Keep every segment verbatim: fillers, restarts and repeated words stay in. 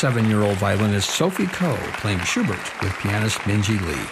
seven-year-old violinist Sophie Koh playing Schubert with pianist Minji Lee.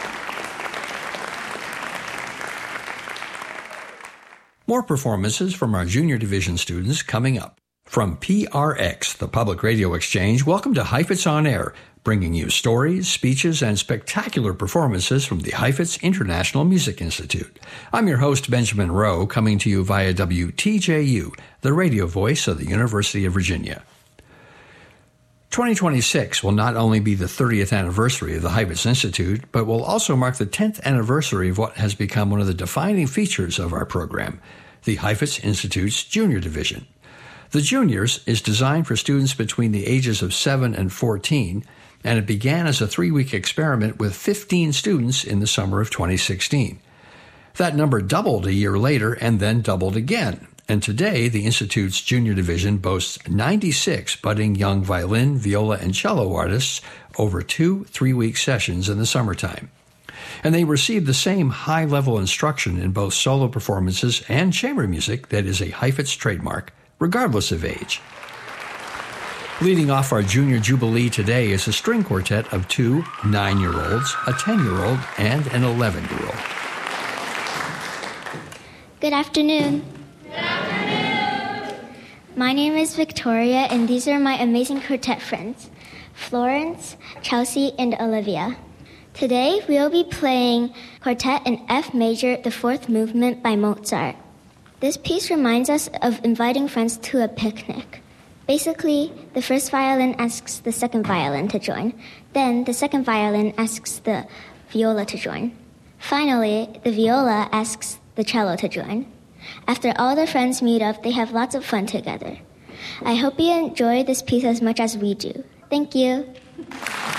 More performances from our junior division students coming up. From P R X, the Public Radio Exchange, welcome to Heifetz On Air, bringing you stories, speeches, and spectacular performances from the Heifetz International Music Institute. I'm your host, Benjamin Rowe, coming to you via W T J U, the radio voice of the University of Virginia. twenty twenty-six will not only be the thirtieth anniversary of the Heifetz Institute, but will also mark the tenth anniversary of what has become one of the defining features of our program, the Heifetz Institute's Junior Division. The Juniors is designed for students between the ages of seven and fourteen, and it began as a three-week experiment with fifteen students in the summer of twenty sixteen. That number doubled a year later and then doubled again, and today the Institute's Junior Division boasts ninety-six budding young violin, viola, and cello artists over two three-week sessions in the summertime. And they receive the same high-level instruction in both solo performances and chamber music that is a Heifetz trademark, regardless of age. Leading off our Junior Jubilee today is a string quartet of two nine-year-olds, a ten-year-old, and an eleven-year-old. Good afternoon. Good afternoon. My name is Victoria, and these are my amazing quartet friends, Florence, Chelsea, and Olivia. Today, we'll be playing Quartet in F Major, the Fourth Movement by Mozart. This piece reminds us of inviting friends to a picnic. Basically, the first violin asks the second violin to join. Then the second violin asks the viola to join. Finally, the viola asks the cello to join. After all the friends meet up, they have lots of fun together. I hope you enjoy this piece as much as we do. Thank you.